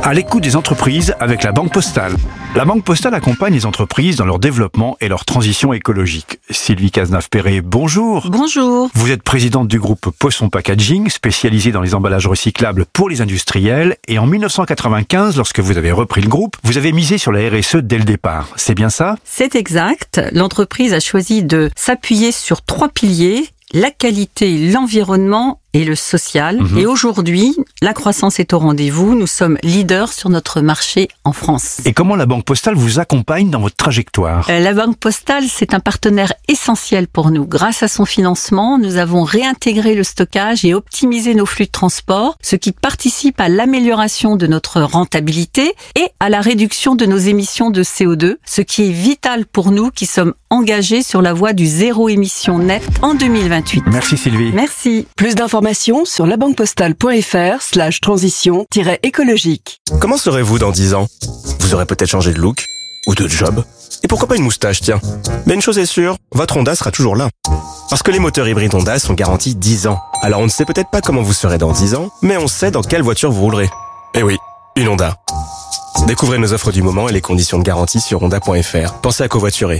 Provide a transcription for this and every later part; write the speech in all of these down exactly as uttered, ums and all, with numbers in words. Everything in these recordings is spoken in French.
À l'écoute des entreprises avec la Banque Postale. La Banque Postale accompagne les entreprises dans leur développement et leur transition écologique. Sylvie Cazenave-Perret, bonjour. Bonjour. Vous êtes présidente du groupe Poisson Packaging, spécialisé dans les emballages recyclables pour les industriels. Et en dix-neuf cent quatre-vingt-quinze, lorsque vous avez repris le groupe, vous avez misé sur la R S E dès le départ. C'est bien ça? C'est exact. L'entreprise a choisi de s'appuyer sur trois piliers: la qualité, l'environnement et le social. Mmh. Et aujourd'hui, la croissance est au rendez-vous. Nous sommes leaders sur notre marché en France. Et comment la Banque Postale vous accompagne dans votre trajectoire? euh, La Banque Postale, c'est un partenaire essentiel pour nous. Grâce à son financement, nous avons réintégré le stockage et optimisé nos flux de transport, ce qui participe à l'amélioration de notre rentabilité et à la réduction de nos émissions de C O deux, ce qui est vital pour nous qui sommes engagés sur la voie du zéro émission net en deux mille vingt-huit. Merci Sylvie. Merci. Plus d'informations sur labanquepostale.fr slash transition écologique. Comment serez-vous dans dix ans? Vous aurez peut-être changé de look ou de job. Et pourquoi pas une moustache, tiens. Mais une chose est sûre, votre Honda sera toujours là. Parce que les moteurs hybrides Honda sont garantis dix ans. Alors on ne sait peut-être pas comment vous serez dans dix ans, mais on sait dans quelle voiture vous roulerez. Eh oui, une Honda. Découvrez nos offres du moment et les conditions de garantie sur honda point f r. Pensez à covoiturer.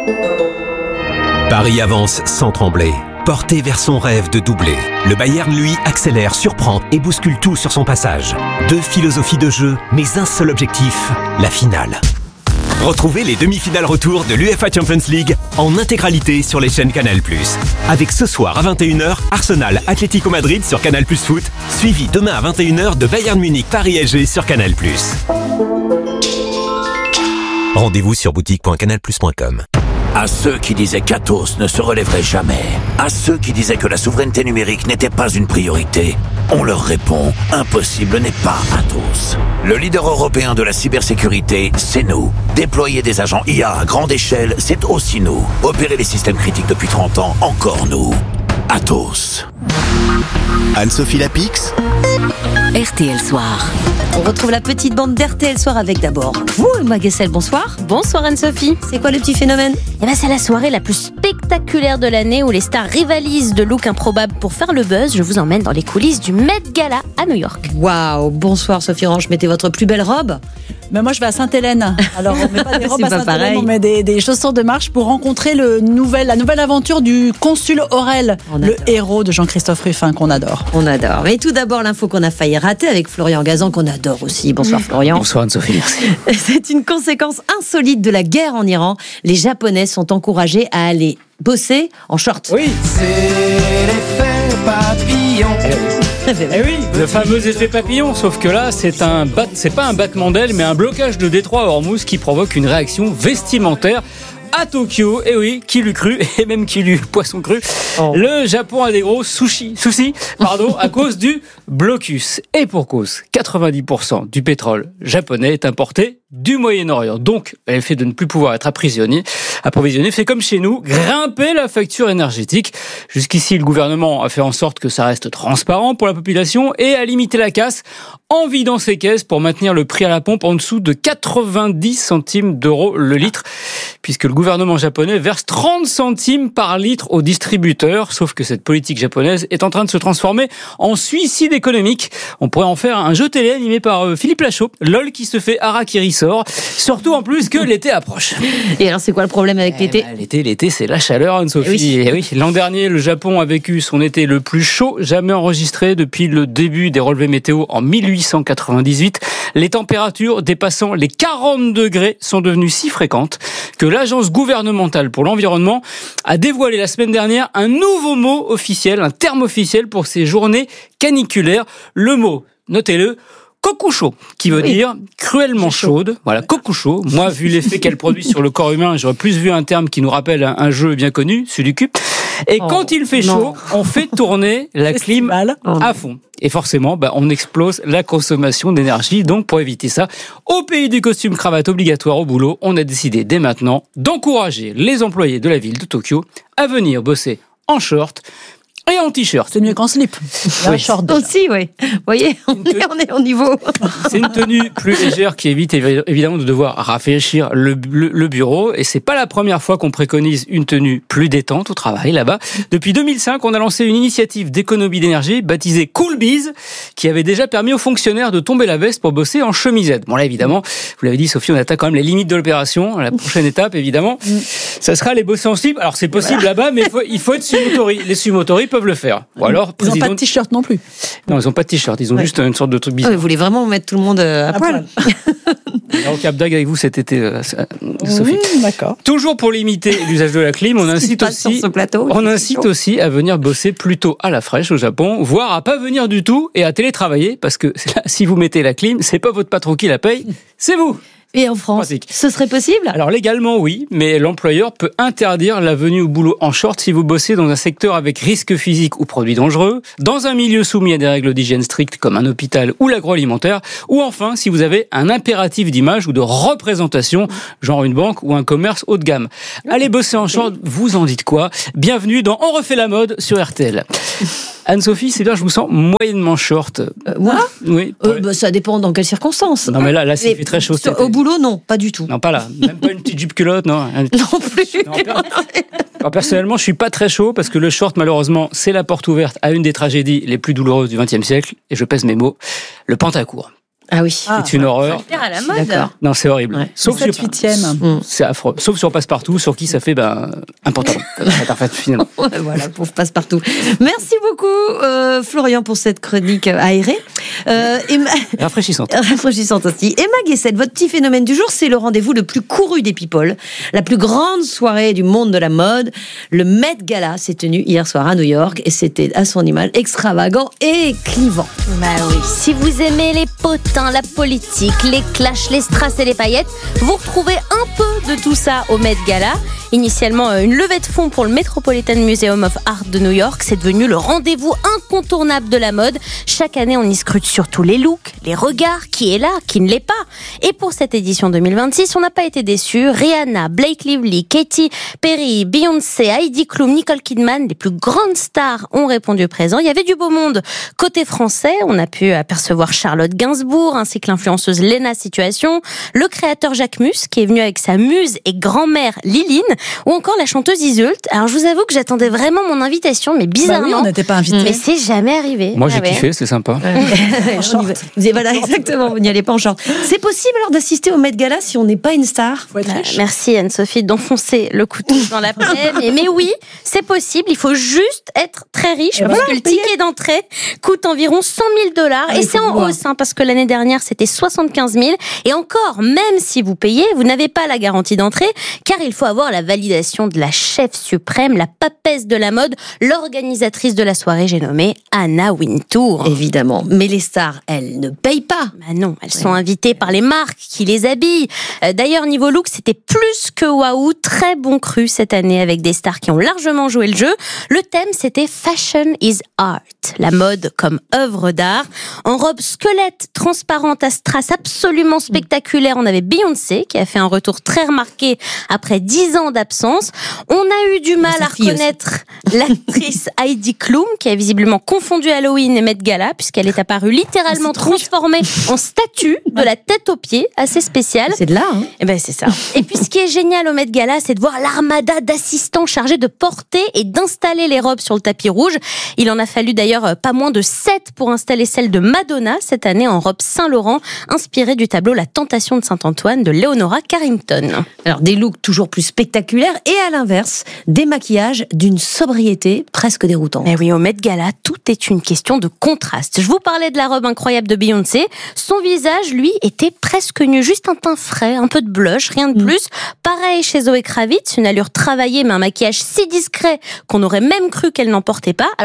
Paris avance sans trembler. Porté vers son rêve de doubler. Le Bayern, lui, accélère, surprend et bouscule tout sur son passage. Deux philosophies de jeu, mais un seul objectif, la finale. Retrouvez les demi-finales retour de l'U E F A Champions League en intégralité sur les chaînes Canal plus. Avec ce soir à vingt et une heures, Arsenal Atlético Madrid sur Canal plus Foot, suivi demain à vingt et une heures de Bayern Munich Paris S G sur Canal plus. Rendez-vous sur boutique point canal plus point com. À ceux qui disaient qu'Atos ne se relèverait jamais, à ceux qui disaient que la souveraineté numérique n'était pas une priorité, on leur répond, impossible n'est pas Atos. Le leader européen de la cybersécurité, c'est nous. Déployer des agents I A à grande échelle, c'est aussi nous. Opérer les systèmes critiques depuis trente ans, encore nous. Atos. Anne-Sophie Lapix. R T L Soir. On retrouve la petite bande d'R T L Soir avec d'abord vous, Emma Guessel, bonsoir. Bonsoir Anne-Sophie. C'est quoi le petit phénomène? Eh ben, c'est la soirée la plus spectaculaire de l'année où les stars rivalisent de looks improbables pour faire le buzz. Je vous emmène dans les coulisses du Met Gala à New York. Waouh, bonsoir Sophie Range, mettez votre plus belle robe. Mais moi je vais à Sainte-Hélène. Alors on met pas des robes C'est à pas Sainte-Hélène, pareil. on met des, des chaussures de marche pour rencontrer le nouvel, la nouvelle aventure du consul Aurel, le héros de Jean-Christophe Ruffin qu'on adore. On adore. Mais tout d'abord l'info qu'on a failli rater avec Florian Gazan qu'on adore aussi. Bonsoir Florian. Bonsoir Anne-Sophie, merci. C'est une conséquence insolite de la guerre en Iran. Les Japonais sont encouragés à aller bosser en short. Oui, c'est l'effet papillon. Eh oui, le fameux effet papillon, sauf que là, c'est un bat, c'est pas un battement d'aile, mais un blocage de détroit à Hormuz qui provoque une réaction vestimentaire à Tokyo. Et oui, qui l'eût cru, et même qui l'eût poisson cru. Oh. Le Japon a des gros soucis, soucis, pardon, à cause du blocus. Et pour cause, quatre-vingt-dix pour cent du pétrole japonais est importé du Moyen-Orient. Donc, le fait de ne plus pouvoir être approvisionné, approvisionné fait comme chez nous, grimper la facture énergétique. Jusqu'ici, le gouvernement a fait en sorte que ça reste transparent pour la population et a limité la casse en vidant ses caisses pour maintenir le prix à la pompe en dessous de quatre-vingt-dix centimes d'euros le litre, puisque le gouvernement japonais verse trente centimes par litre aux distributeurs. Sauf que cette politique japonaise est en train de se transformer en suicide économique. On pourrait en faire un jeu télé animé par Philippe Lachaud, LOL qui se fait harakiri sort, surtout en plus que l'été approche. Et alors c'est quoi le problème avec eh l'été ben, L'été, l'été c'est la chaleur, Anne-Sophie. Eh oui. Eh oui. L'an dernier, le Japon a vécu son été le plus chaud jamais enregistré depuis le début des relevés météo en mille huit cent quatre-vingt-dix-huit. Les températures dépassant les quarante degrés sont devenues si fréquentes que l'Agence gouvernementale pour l'environnement a dévoilé la semaine dernière un nouveau mot officiel, un terme officiel pour ces journées caniculaires. Le mot, notez-le, kokusho, qui veut oui. dire cruellement chaude. Voilà, kokusho. Moi, vu l'effet qu'elle produit sur le corps humain, j'aurais plus vu un terme qui nous rappelle un, un jeu bien connu, celui du cul. Et oh, quand il fait non. chaud, on fait tourner la clim à fond. Et forcément, bah, on explose la consommation d'énergie. Donc, pour éviter ça, au pays du costume cravate obligatoire au boulot, on a décidé dès maintenant d'encourager les employés de la ville de Tokyo à venir bosser en short et en t-shirt. C'est mieux qu'en slip. Oui. Short déjà. Aussi, oui. Vous voyez, on est, on est au niveau. C'est une tenue plus légère qui évite évidemment de devoir rafraîchir le, le, le bureau. Et c'est pas la première fois qu'on préconise une tenue plus détente au travail là-bas. Depuis deux mille cinq, on a lancé une initiative d'économie d'énergie baptisée Cool Biz, qui avait déjà permis aux fonctionnaires de tomber la veste pour bosser en chemisette. Bon là évidemment, vous l'avez dit Sophie, on atteint quand même les limites de l'opération. La prochaine étape évidemment, ça sera les bosser en slip. Alors c'est possible voilà. là-bas, mais il faut, il faut être sumotori. Les sumotori peuvent le faire. Ou alors, ils n'ont pas de t-shirt non plus. Non, ils n'ont pas de t-shirt. Ils ont ouais. juste une sorte de truc bizarre. Oh, vous voulez vraiment mettre tout le monde à, à poil. Alors, Cap d'Agde avec vous cet été, euh, Sophie. Mmh, d'accord. Toujours pour limiter l'usage de la clim, on incite aussi, plateau, on incite aussi à venir bosser plutôt à la fraîche au Japon, voire à pas venir du tout et à télétravailler, parce que là, si vous mettez la clim, c'est pas votre patron qui la paye, c'est vous. Et en France, pratique. Ce serait possible ? Alors légalement oui, mais l'employeur peut interdire la venue au boulot en short si vous bossez dans un secteur avec risque physique ou produits dangereux, dans un milieu soumis à des règles d'hygiène strictes comme un hôpital ou l'agroalimentaire, ou enfin si vous avez un impératif d'image ou de représentation, genre une banque ou un commerce haut de gamme. Allez bosser en short, vous en dites quoi ? Bienvenue dans On refait la mode sur R T L. Anne-Sophie, c'est bien, je vous sens moyennement short. Euh, moi ? Oui. Euh, bah, ça dépend dans quelles circonstances. Non mais là, là, c'est fait très chaud. Au boulot, non, pas du tout. Non, pas là. Même pas une petite jupe culotte, non. Non plus. Non, alors, personnellement, je suis pas très chaud parce que le short, malheureusement, c'est la porte ouverte à une des tragédies les plus douloureuses du vingtième siècle. Et je pèse mes mots. Le pantacourt. Ah oui. Ah, c'est une horreur. C'est à la mode. D'accord. Non, c'est horrible. Ouais. Sauf sur huitième. Mmh. C'est affreux. Sauf sur Passepartout, sur qui ça fait ben, un pantalon. C'est parfait, finalement. Voilà, pour Passepartout. Merci beaucoup, euh, Florian, pour cette chronique aérée. Euh, et ma... Rafraîchissante. Rafraîchissante aussi. Emma Guessette, votre petit phénomène du jour, c'est le rendez-vous le plus couru des people. La plus grande soirée du monde de la mode. Le Met Gala s'est tenu hier soir à New York et c'était à son image extravagant et clivant. Bah oui, si vous aimez les potins, la politique, les clashs, les strass et les paillettes, vous retrouvez un peu de tout ça au Met Gala. Initialement une levée de fonds pour le Metropolitan Museum of Art de New York, c'est devenu le rendez-vous incontournable de la mode. Chaque année, on y scrute surtout les looks, les regards, qui est là, qui ne l'est pas. Et pour cette édition deux mille vingt-six, on n'a pas été déçus. Rihanna, Blake Lively, Katy Perry, Beyoncé, Heidi Klum, Nicole Kidman, les plus grandes stars ont répondu présent. Il y avait du beau monde. Côté français, on a pu apercevoir Charlotte Gainsbourg, ainsi que l'influenceuse Lena Situation, le créateur Jacques Mus, qui est venu avec sa muse et grand-mère Liline, ou encore la chanteuse Iseult. Alors je vous avoue que j'attendais vraiment mon invitation, mais bizarrement, bah oui, on n'était pas invités. Mais c'est jamais arrivé. Moi j'ai ah ouais. kiffé, c'est sympa. Ouais. Vous voilà, exactement, vous n'y allez pas en short. C'est possible alors d'assister au Met Gala si on n'est pas une star ? Bah, merci Anne-Sophie d'enfoncer le couteau dans la plaie. mais, mais oui, c'est possible. Il faut juste être très riche parce voilà, que le ticket payé. d'entrée coûte environ cent mille dollars et c'est en hausse hein, parce que l'année dernière c'était soixante-quinze mille. Et encore, même si vous payez, vous n'avez pas la garantie d'entrée car il faut avoir la validation de la chef suprême, la papesse de la mode, l'organisatrice de la soirée, j'ai nommé Anna Wintour. Évidemment, mais les stars, elles ne payent pas. Bah non, elles ouais. sont invitées par les marques qui les habillent. D'ailleurs, niveau look, c'était plus que waouh, très bon cru cette année avec des stars qui ont largement joué le jeu. Le thème, c'était Fashion is Art, la mode comme œuvre d'art. En robe squelette transparente à strass absolument spectaculaire, on avait Beyoncé qui a fait un retour très remarqué après dix ans d'absence. On a eu du mal à reconnaître aussi l'actrice Heidi Klum qui a visiblement confondu Halloween et Met Gala puisqu'elle est apparue littéralement oh, transformée en statue de la tête aux pieds, assez spéciale. C'est de là, hein. Et ben c'est ça. Et puis ce qui est génial au Met Gala, c'est de voir l'armada d'assistants chargés de porter et d'installer les robes sur le tapis rouge. Il en a fallu d'ailleurs pas moins de sept pour installer celle de Madonna cette année en robe Saint-Laurent, inspirée du tableau La Tentation de Saint-Antoine de Leonora Carrington. Alors des looks toujours plus spectaculaires et à l'inverse, des maquillages d'une sobriété presque déroutante. Mais oui, au Met Gala, tout est une question de contraste. Je vous parlais de la robe incroyable de Beyoncé. Son visage, lui, était presque nu, juste un teint frais, un peu de blush, rien de plus. Mmh. Pareil chez Zoé Kravitz, une allure travaillée mais un maquillage si discret qu'on aurait même cru qu'elle n'en portait pas. Alors moi,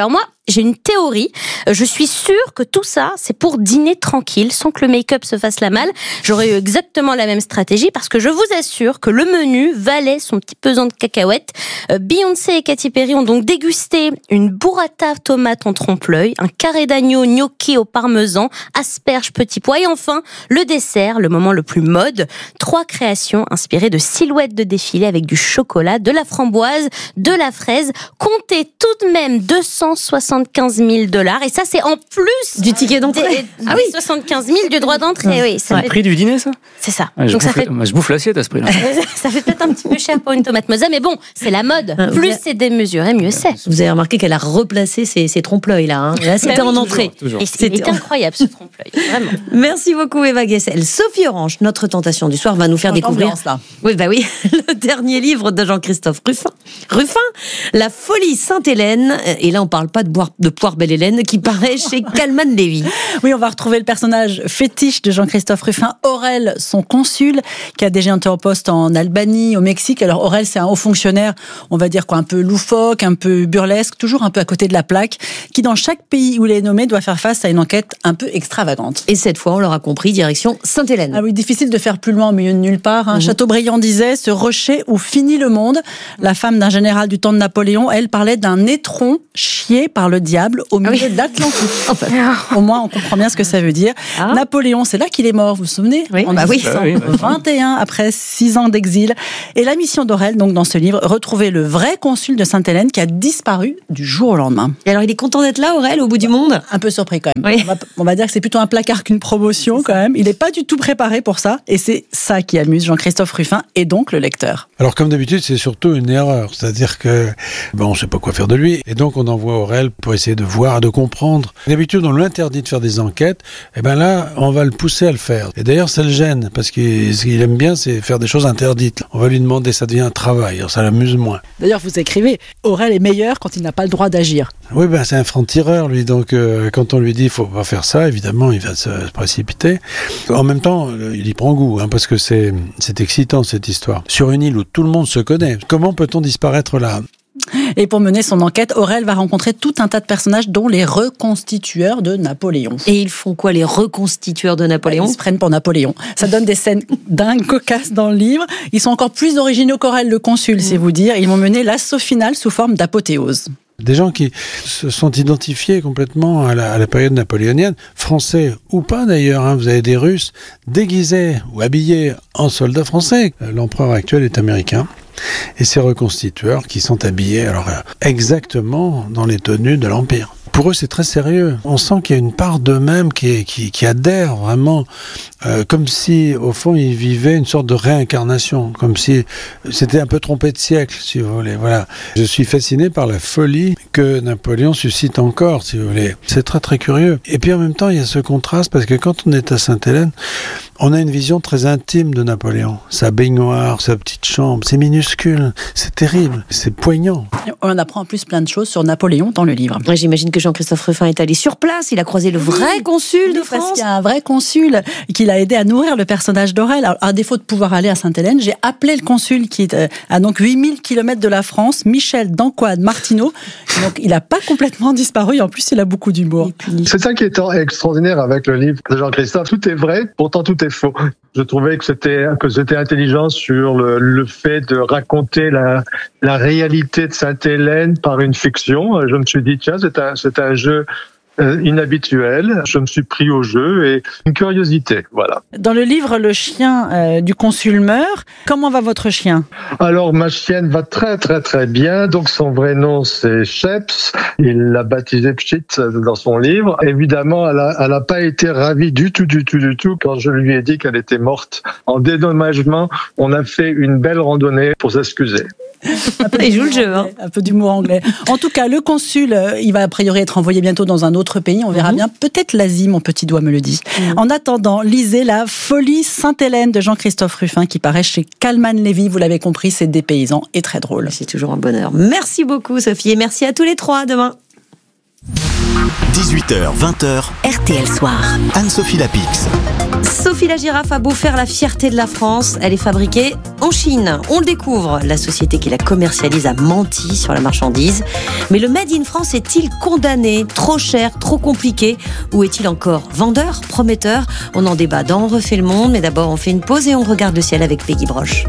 j'ai une théorie. Je suis sûre que tout ça, c'est pour dîner tranquille, sans que le make-up se fasse la malle. J'aurais eu exactement la même stratégie parce que je vous assure que le menu valait son petit pesant de cacahuètes. Euh, Beyoncé et Katy Perry ont donc dégusté une burrata tomate en trompe-l'œil, un carré d'agneau gnocchi au parmesan, asperges, petits pois et enfin le dessert, le moment le plus mode. Trois créations inspirées de silhouettes de défilé avec du chocolat, de la framboise, de la fraise. Comptez tout de même deux cent soixante-quinze mille dollars et ça c'est en plus du ticket d'entrée. Des, ah oui, soixante-quinze mille du droit d'entrée. Oui, c'est le fait... prix du dîner, ça. C'est ça. Ouais, je, donc bouffe, ça fait... je bouffe l'assiette à ce prix-là. Ça fait peut-être un petit peu cher pour une tomate mozza, mais bon, c'est la mode. Ah, plus c'est démesuré, mieux c'est. Vous avez remarqué qu'elle a replacé ses, ses trompe-l'œil là. Hein. Là, c'était bah oui, en entrée. Toujours, toujours. Et c'était incroyable ce trompe-l'œil, vraiment. Merci beaucoup Eva Guessel. Sophie Orange, notre tentation du soir, va nous faire découvrir. Là. Oui, bah oui, le dernier livre de Jean-Christophe Ruffin. Ruffin, La folie Sainte-Hélène. Et là, on parle pas de, boire, de poire Belle-Hélène qui paraît chez Calman Lévy. Oui, on va retrouver le personnage fétiche de Jean-Christophe Ruffin, Aurel, son consul, qui a déjà été en poste en Albanie, au Mexique. Alors Aurel, c'est un haut fonctionnaire, on va dire quoi, un peu loufoque, un peu burlesque, toujours un peu à côté de la plaque, qui dans chaque pays où il est nommé doit faire face à une enquête un peu extravagante. Et cette fois, on l'aura compris, direction Sainte-Hélène. Ah oui, difficile de faire plus loin au milieu de nulle part. Hein. Mmh. Chateaubriand disait, ce rocher où finit le monde. La femme d'un général du temps de Napoléon, elle parlait d'un étron chié par le diable au milieu ah oui. de l'Atlantique. Enfin, au moins, on comprend bien ce que ça veut dire. Ah. Napoléon, c'est là qu'il est mort, vous vous souvenez? Oui. En bah dix-huit cent vingt et un, après six ans d'exil. Et la mission d'Aurel, donc dans ce livre, retrouver le vrai consul de Sainte-Hélène qui a disparu du jour au lendemain. Et alors, il est content d'être là, Aurel, au bout du monde? Un peu surpris quand même. Oui. On, va, on va dire que c'est plutôt un placard qu'une promotion quand même. Il n'est pas du tout préparé pour ça. Et c'est ça qui amuse Jean-Christophe Ruffin et donc le lecteur. Alors, comme d'habitude, c'est surtout une erreur. C'est-à-dire que, bon, on ne sait pas quoi faire de lui. Et donc, on envoie Aurel pour essayer de voir, de comprendre. D'habitude, on lui interdit de faire des enquêtes. Et bien là, on va le pousser à le faire. Et d'ailleurs, ça le gêne, parce qu'il ce qu'il aime bien, c'est faire des choses interdites. On va lui demander, ça devient un travail. Alors, ça l'amuse moins. D'ailleurs, vous écrivez, Aurel est meilleur quand il n'a pas le droit d'agir. Oui, ben, c'est un franc-tireur, lui. Donc, euh, quand on lui dit, il faut pas faire ça, évidemment, il va se précipiter. En même temps, il y prend goût, hein, parce que c'est, c'est excitant, cette histoire. Sur une île où tout le monde se connaît, comment peut-on disparaître là ? Et pour mener son enquête, Aurel va rencontrer tout un tas de personnages, dont les reconstitueurs de Napoléon. Et ils font quoi, les reconstitueurs de Napoléon? Ils se prennent pour Napoléon. Ça donne des scènes dingues, cocasses dans le livre. Ils sont encore plus originaux qu'Aurel, le consul, mmh. c'est vous dire. Ils vont mener l'assaut final sous forme d'apothéose. Des gens qui se sont identifiés complètement à la, à la période napoléonienne, français ou pas d'ailleurs, hein. Vous avez des Russes déguisés ou habillés en soldats français. L'empereur actuel est américain. Et ces reconstitueurs qui sont habillés alors exactement dans les tenues de l'Empire. Pour eux, c'est très sérieux. On sent qu'il y a une part d'eux-mêmes qui, qui, qui adhère vraiment, euh, comme si, au fond, ils vivaient une sorte de réincarnation, comme si c'était un peu trompé de siècle, si vous voulez. Voilà. Je suis fasciné par la folie que Napoléon suscite encore, si vous voulez. C'est très, très curieux. Et puis, en même temps, il y a ce contraste, parce que quand on est à Sainte-Hélène, on a une vision très intime de Napoléon. Sa baignoire, sa petite chambre, c'est minuscule, c'est terrible, c'est poignant. On apprend en plus plein de choses sur Napoléon dans le livre. Ouais, j'imagine que Jean-Christophe Ruffin est allé sur place, il a croisé le vrai oui, consul de France. Parce qu'il y a un vrai consul qui l'a aidé à nourrir le personnage d'Aurel. Alors, à défaut de pouvoir aller à Sainte-Hélène, j'ai appelé le consul qui est à donc huit mille kilomètres de la France, Michel d'Anquade Martineau. Donc, il n'a pas complètement disparu, en plus, il a beaucoup d'humour. C'est ça qui est extraordinaire avec le livre de Jean-Christophe. Tout est vrai, pourtant tout est faux. Je trouvais que c'était que c'était intelligent sur le, le fait de raconter la, la réalité de Sainte-Hélène par une fiction. Je me suis dit, tiens, c'est un, c'est un jeu euh, inhabituel. Je me suis pris au jeu et une curiosité, voilà. Dans le livre, le chien euh, du consul meurt. Comment va votre chien? Alors, ma chienne va très, très, très bien. Donc, son vrai nom, c'est Sheps. Il l'a baptisé Pchit dans son livre. Évidemment, elle a, elle a pas été ravie du tout, du tout, du tout quand je lui ai dit qu'elle était morte. En dédommagement, on a fait une belle randonnée pour s'excuser. Il joue le jeu, hein. Un peu d'humour anglais. En tout cas, le consul, il va a priori être envoyé bientôt dans un autre pays. On verra mmh. bien. Peut-être l'Asie, mon petit doigt me le dit. Mmh. En attendant, lisez La folie Sainte-Hélène de Jean-Christophe Ruffin qui paraît chez Calman Lévy. Vous l'avez compris, c'est dépaysant et très drôle. C'est toujours un bonheur. Merci beaucoup, Sophie. Et merci à tous les trois. À demain. dix-huit heures, vingt heures. R T L Soir. Anne-Sophie Lapix. Sophie la girafe a beau faire la fierté de la France, elle est fabriquée en Chine. On le découvre, la société qui la commercialise a menti sur la marchandise. Mais le Made in France est-il condamné? Trop cher, trop compliqué? Ou est-il encore vendeur, prometteur? On en débat dans On refait le monde, mais d'abord on fait une pause et on regarde le ciel avec Peggy Broche.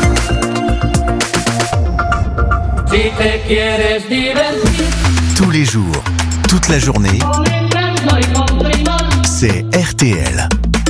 Tous les jours, toute la journée, c'est R T L.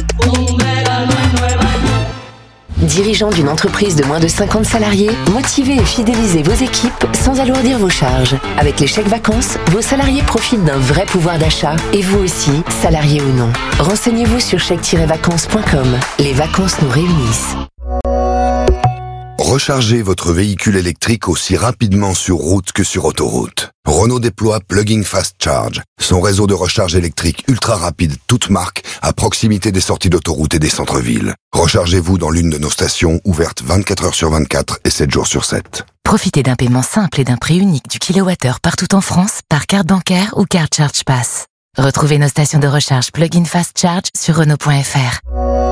Dirigeant d'une entreprise de moins de cinquante salariés, motivez et fidélisez vos équipes sans alourdir vos charges. Avec les chèques vacances, vos salariés profitent d'un vrai pouvoir d'achat. Et vous aussi, salariés ou non. Renseignez-vous sur chèque tiret vacances point com. Les vacances nous réunissent. Rechargez votre véhicule électrique aussi rapidement sur route que sur autoroute. Renault déploie Plug-in Fast Charge, son réseau de recharge électrique ultra rapide, toute marque, à proximité des sorties d'autoroute et des centres-villes. Rechargez-vous dans l'une de nos stations, ouvertes vingt-quatre heures sur vingt-quatre et sept jours sur sept. Profitez d'un paiement simple et d'un prix unique du kilowattheure partout en France par carte bancaire ou carte Charge Pass. Retrouvez nos stations de recharge Plug-in Fast Charge sur Renault point F R.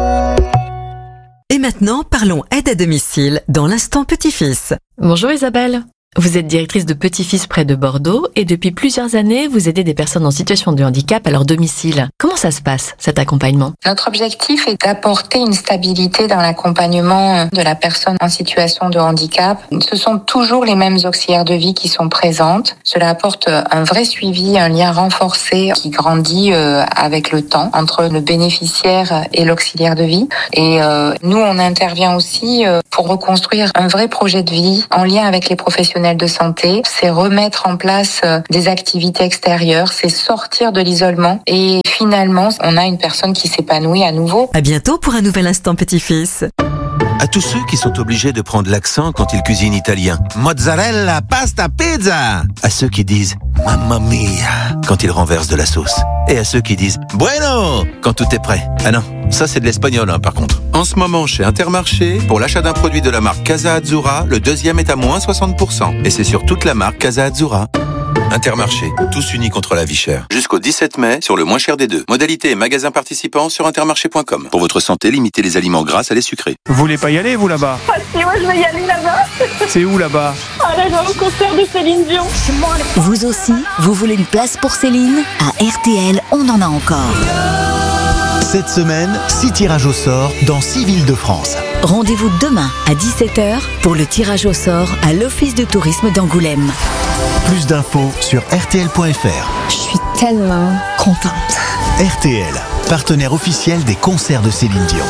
Et maintenant, parlons aide à domicile dans l'instant petit-fils. Bonjour Isabelle. Vous êtes directrice de Petit-Fils près de Bordeaux et depuis plusieurs années, vous aidez des personnes en situation de handicap à leur domicile. Comment ça se passe, cet accompagnement? Notre objectif est d'apporter une stabilité dans l'accompagnement de la personne en situation de handicap. Ce sont toujours les mêmes auxiliaires de vie qui sont présentes. Cela apporte un vrai suivi, un lien renforcé qui grandit avec le temps entre le bénéficiaire et l'auxiliaire de vie. Et nous, on intervient aussi pour reconstruire un vrai projet de vie en lien avec les professionnels de santé, c'est remettre en place des activités extérieures, c'est sortir de l'isolement et finalement, on a une personne qui s'épanouit à nouveau. À bientôt pour un nouvel instant petit-fils. À tous ceux qui sont obligés de prendre l'accent quand ils cuisinent italien. Mozzarella, pasta, pizza. À ceux qui disent mamma mia quand ils renversent de la sauce. Et à ceux qui disent bueno quand tout est prêt. Ah non, ça c'est de l'espagnol hein, par contre. En ce moment chez Intermarché, pour l'achat d'un produit de la marque Casa Azzurra, le deuxième est à moins soixante pour cent. Et c'est sur toute la marque Casa Azzurra. Intermarché, tous unis contre la vie chère. Jusqu'au dix-sept mai, sur le moins cher des deux. Modalité et magasins participants sur intermarché point com. Pour votre santé, limitez les aliments gras à les sucrés. Vous voulez pas y aller, vous, là-bas? Ah si, moi je vais y aller là-bas. C'est où, là-bas? Ah là, je vais au concert de Céline Dion. Vous aussi, vous voulez une place pour Céline? À R T L, on en a encore. Cette semaine, six tirages au sort dans six villes de France. Rendez-vous demain à dix-sept heures pour le tirage au sort à l'Office de tourisme d'Angoulême. Plus d'infos sur R T L point F R. Je suis tellement contente. R T L, partenaire officiel des concerts de Céline Dion.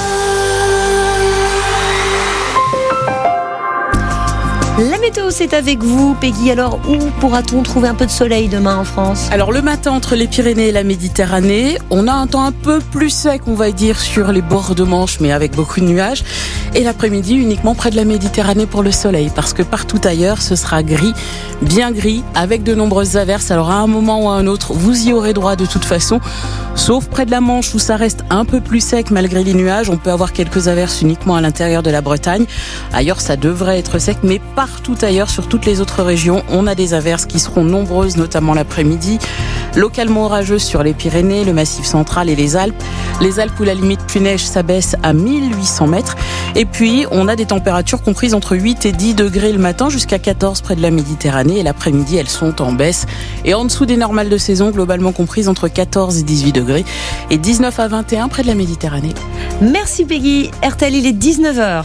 La météo, c'est avec vous, Peggy. Alors, où pourra-t-on trouver un peu de soleil demain en France? Alors, le matin, entre les Pyrénées et la Méditerranée, on a un temps un peu plus sec, on va dire, sur les bords de Manche, mais avec beaucoup de nuages. Et l'après-midi, uniquement près de la Méditerranée pour le soleil, parce que partout ailleurs, ce sera gris, bien gris, avec de nombreuses averses. Alors, à un moment ou à un autre, vous y aurez droit de toute façon, sauf près de la Manche, où ça reste un peu plus sec malgré les nuages. On peut avoir quelques averses uniquement à l'intérieur de la Bretagne. Ailleurs, ça devrait être sec, mais partout ailleurs, sur toutes les autres régions, on a des averses qui seront nombreuses, notamment l'après-midi. Localement orageuses sur les Pyrénées, le Massif central et les Alpes. Les Alpes où la limite plus neige s'abaisse à mille huit cents mètres. Et puis, on a des températures comprises entre huit et dix degrés le matin, jusqu'à quatorze près de la Méditerranée. Et l'après-midi, elles sont en baisse. Et en dessous des normales de saison, globalement comprises entre quatorze et dix-huit degrés. Et dix-neuf à vingt et un près de la Méditerranée. Merci Peggy. R T L, il est dix-neuf heures.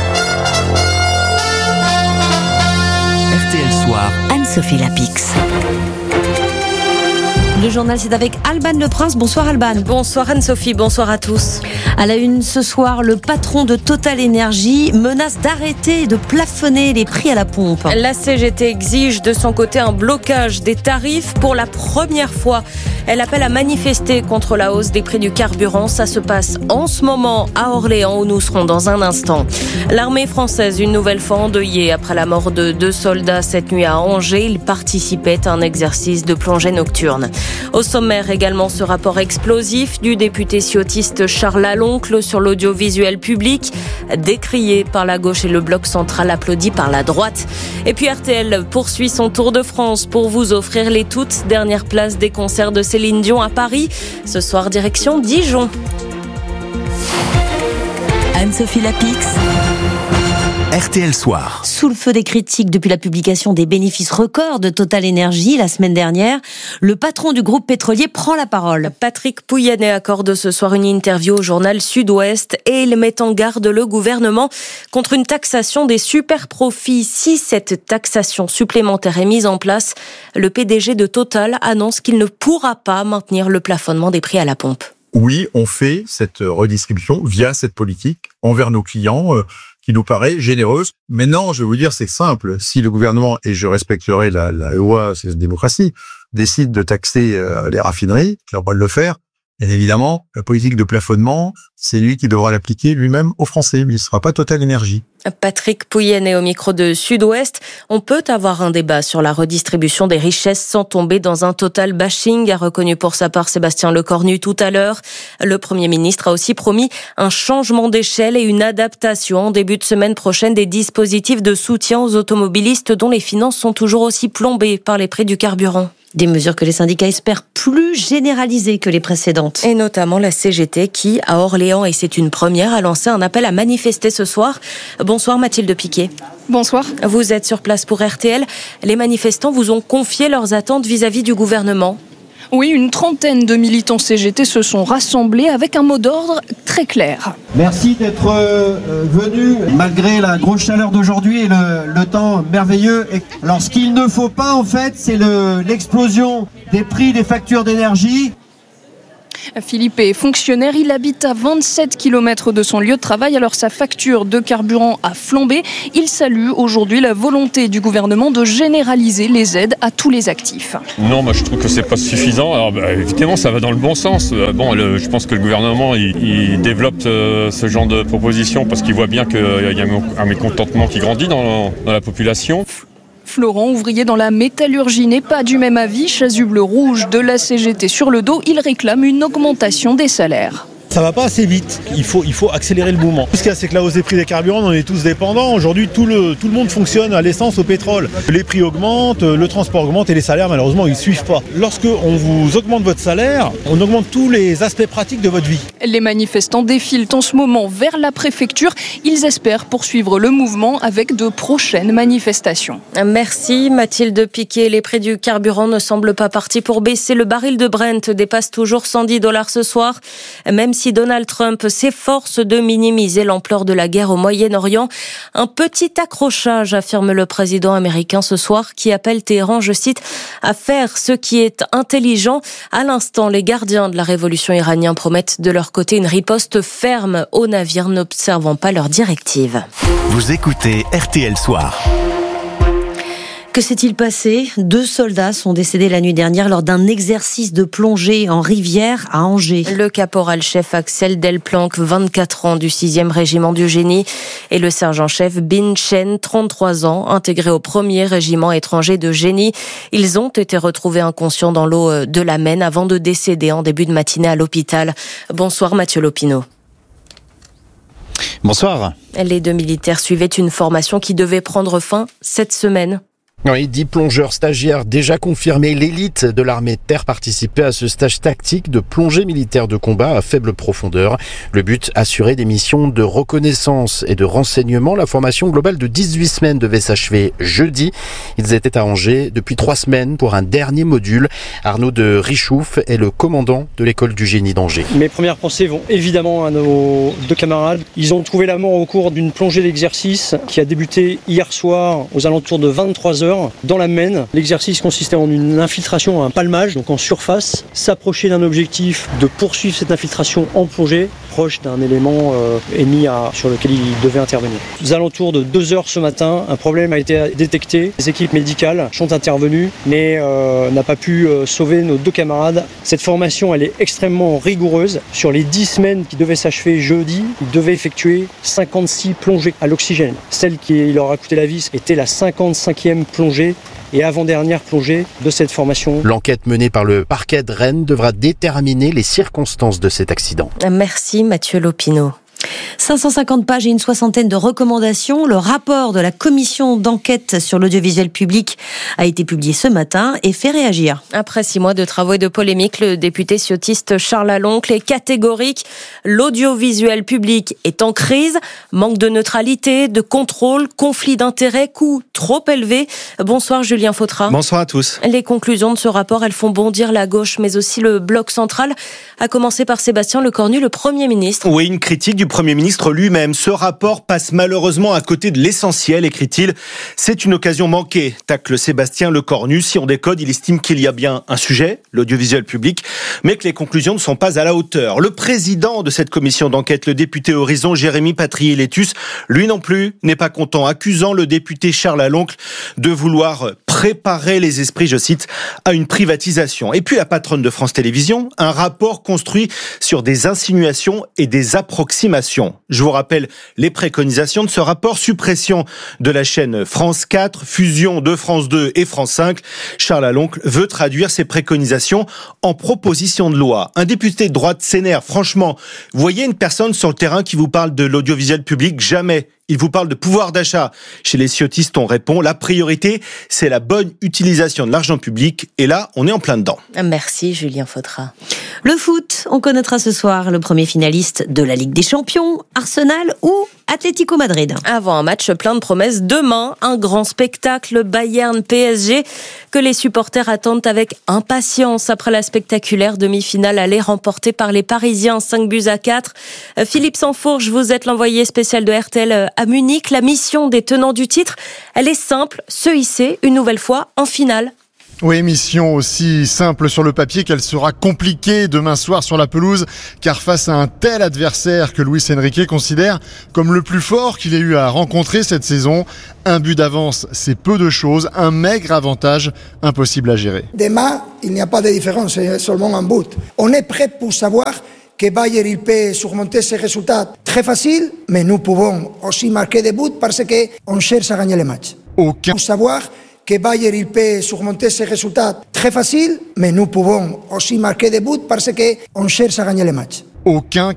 R T L Soir. Anne-Sophie Lapix. Le journal, c'est avec Alban Le Prince. Bonsoir Alban. Bonsoir Anne-Sophie, bonsoir à tous. À la une ce soir, le patron de Total Energy menace d'arrêter et de plafonner les prix à la pompe. La C G T exige de son côté un blocage des tarifs pour la première fois. Elle appelle à manifester contre la hausse des prix du carburant. Ça se passe en ce moment à Orléans où nous serons dans un instant. L'armée française, une nouvelle fois endeuillée après la mort de deux soldats cette nuit à Angers. Ils participaient à un exercice de plongée nocturne. Au sommaire également ce rapport explosif du député ciotiste Charles Laloncle sur l'audiovisuel public, décrié par la gauche et le bloc central applaudi par la droite. Et puis R T L poursuit son tour de France pour vous offrir les toutes dernières places des concerts de Céline Dion à Paris. Ce soir, direction Dijon. Anne-Sophie Lapix. R T L Soir. Sous le feu des critiques depuis la publication des bénéfices records de Total Energy la semaine dernière, le patron du groupe pétrolier prend la parole. Patrick Pouyanné accorde ce soir une interview au journal Sud-Ouest et il met en garde le gouvernement contre une taxation des super-profits. Si cette taxation supplémentaire est mise en place, le P D G de Total annonce qu'il ne pourra pas maintenir le plafonnement des prix à la pompe. Oui, on fait cette redistribution via cette politique envers nos clients euh, qui nous paraît généreuse. Maintenant, je vais vous dire, c'est simple. Si le gouvernement, et je respecterai la, la loi, c'est la démocratie, décide de taxer euh, les raffineries, il a le droit de le faire. Bien évidemment, la politique de plafonnement, c'est lui qui devra l'appliquer lui-même aux Français, mais il ne sera pas Total Energy. Patrick Pouyanné au micro de Sud-Ouest. On peut avoir un débat sur la redistribution des richesses sans tomber dans un total bashing, a reconnu pour sa part Sébastien Lecornu tout à l'heure. Le Premier ministre a aussi promis un changement d'échelle et une adaptation en début de semaine prochaine des dispositifs de soutien aux automobilistes dont les finances sont toujours aussi plombées par les prix du carburant. Des mesures que les syndicats espèrent plus généralisées que les précédentes. Et notamment la C G T qui, à Orléans, et c'est une première, a lancé un appel à manifester ce soir. Bonsoir Mathilde Piquet. Bonsoir. Vous êtes sur place pour R T L. Les manifestants vous ont confié leurs attentes vis-à-vis du gouvernement. Oui, une trentaine de militants C G T se sont rassemblés avec un mot d'ordre très clair. Merci d'être euh, venus malgré la grosse chaleur d'aujourd'hui et le, le temps merveilleux. Alors ce qu'il ne faut pas en fait, c'est le, l'explosion des prix des factures d'énergie. Philippe est fonctionnaire, il habite à vingt-sept kilomètres de son lieu de travail, alors sa facture de carburant a flambé. Il salue aujourd'hui la volonté du gouvernement de généraliser les aides à tous les actifs. Non, moi je trouve que c'est pas suffisant. Alors bah, évidemment, ça va dans le bon sens. Bon, le, je pense que le gouvernement il, il développe euh, ce genre de propositions parce qu'il voit bien qu'il y a un mécontentement qui grandit dans, dans la population. Florent, ouvrier dans la métallurgie, n'est pas du même avis. Chasuble rouge de la C G T sur le dos, il réclame une augmentation des salaires. Ça va pas assez vite, il faut, il faut accélérer le mouvement. Ce qu'il y a, c'est que la hausse des prix des carburants, on en est tous dépendants. Aujourd'hui, tout le, tout le monde fonctionne à l'essence, au pétrole. Les prix augmentent, le transport augmente et les salaires, malheureusement, ils ne suivent pas. Lorsque on vous augmente votre salaire, on augmente tous les aspects pratiques de votre vie. Les manifestants défilent en ce moment vers la préfecture. Ils espèrent poursuivre le mouvement avec de prochaines manifestations. Merci Mathilde Piquet. Les prix du carburant ne semblent pas partis pour baisser. Le baril de Brent dépasse toujours cent dix dollars ce soir. Même si Donald Trump s'efforce de minimiser l'ampleur de la guerre au Moyen-Orient, un petit accrochage, affirme le président américain ce soir, qui appelle Téhéran, je cite, à faire ce qui est intelligent. À l'instant, les gardiens de la révolution iranienne promettent de leur côté une riposte ferme aux navires n'observant pas leurs directives. Vous écoutez R T L Soir. Que s'est-il passé ? Deux soldats sont décédés la nuit dernière lors d'un exercice de plongée en rivière à Angers. Le caporal-chef Axel Delplanque, vingt-quatre ans, du sixième régiment du génie, et le sergent-chef Bin Chen, trente-trois ans, intégré au premier régiment étranger de génie. Ils ont été retrouvés inconscients dans l'eau de la Maine avant de décéder en début de matinée à l'hôpital. Bonsoir Mathieu Lopineau. Bonsoir. Les deux militaires suivaient une formation qui devait prendre fin cette semaine. Oui, dix plongeurs stagiaires déjà confirmés. L'élite de l'armée de terre participait à ce stage tactique de plongée militaire de combat à faible profondeur. Le but, assurer des missions de reconnaissance et de renseignement. La formation globale de dix-huit semaines devait s'achever jeudi. Ils étaient à Angers depuis trois semaines pour un dernier module. Arnaud de Richouf est le commandant de l'école du génie d'Angers. Mes premières pensées vont évidemment à nos deux camarades. Ils ont trouvé la mort au cours d'une plongée d'exercice qui a débuté hier soir aux alentours de vingt-trois heures. Dans la Maine. L'exercice consistait en une infiltration, un palmage, donc en surface, s'approcher d'un objectif, de poursuivre cette infiltration en plongée, proche d'un élément euh, ennemi à, sur lequel il devait intervenir. Aux alentours de deux heures ce matin, un problème a été détecté. Les équipes médicales sont intervenues, mais euh, n'a pas pu euh, sauver nos deux camarades. Cette formation, elle est extrêmement rigoureuse. Sur les dix semaines qui devaient s'achever jeudi, ils devaient effectuer cinquante-six plongées à l'oxygène. Celle qui leur a coûté la vie était la cinquante-cinquième plongée et avant-dernière plongée de cette formation. L'enquête menée par le parquet de Rennes devra déterminer les circonstances de cet accident. Merci Mathieu Lopineau. cinq cent cinquante pages et une soixantaine de recommandations. Le rapport de la commission d'enquête sur l'audiovisuel public a été publié ce matin et fait réagir. Après six mois de travaux et de polémiques, le député ciotiste Charles Aloncle est catégorique. L'audiovisuel public est en crise. Manque de neutralité, de contrôle, conflit d'intérêts, coûts trop élevés. Bonsoir Julien Fautra. Bonsoir à tous. Les conclusions de ce rapport, elles font bondir la gauche, mais aussi le bloc central, à commencer par Sébastien Lecornu, le Premier ministre. Oui, une critique du Premier ministre lui-même. Ce rapport passe malheureusement à côté de l'essentiel, écrit-il. C'est une occasion manquée, tacle Sébastien Lecornu. Si on décode, il estime qu'il y a bien un sujet, l'audiovisuel public, mais que les conclusions ne sont pas à la hauteur. Le président de cette commission d'enquête, le député Horizon, Jérémy Patrier-Létus, lui non plus n'est pas content, accusant le député Charles Aloncle de vouloir préparer les esprits, je cite, à une privatisation. Et puis la patronne de France Télévisions, un rapport construit sur des insinuations et des approximations. Je vous rappelle les préconisations de ce rapport: suppression de la chaîne France quatre, fusion de France deux et France cinq. Charles Aloncle veut traduire ces préconisations en proposition de loi. Un député de droite s'énerve. Franchement, vous voyez une personne sur le terrain qui vous parle de l'audiovisuel public? Jamais. Il vous parle de pouvoir d'achat. Chez les ciotistes, on répond, la priorité, c'est la bonne utilisation de l'argent public. Et là, on est en plein dedans. Merci Julien Fautra. Le foot, on connaîtra ce soir le premier finaliste de la Ligue des Champions, Arsenal ou Atlético Madrid. Avant un match plein de promesses, demain, un grand spectacle Bayern-P S G que les supporters attendent avec impatience après la spectaculaire demi-finale aller remportée par les Parisiens cinq buts à quatre. Philippe Sansfourche, vous êtes l'envoyé spécial de R T L à Munich. La mission des tenants du titre, elle est simple, se hisser une nouvelle fois en finale. Oui, mission aussi simple sur le papier qu'elle sera compliquée demain soir sur la pelouse, car face à un tel adversaire que Luis Enrique considère comme le plus fort qu'il ait eu à rencontrer cette saison, un but d'avance, c'est peu de choses, un maigre avantage impossible à gérer. Demain, il n'y a pas de différence, c'est seulement un but. On est prêt pour savoir que Bayern il peut surmonter ces résultats très faciles, mais nous pouvons aussi marquer des buts parce qu'on cherche à gagner les matchs. Aucun... Pour savoir que Bayern il peut surmonter ces résultats très faciles, mais nous pouvons aussi marquer des buts parce qu'on cherche à gagner les matchs. Aucun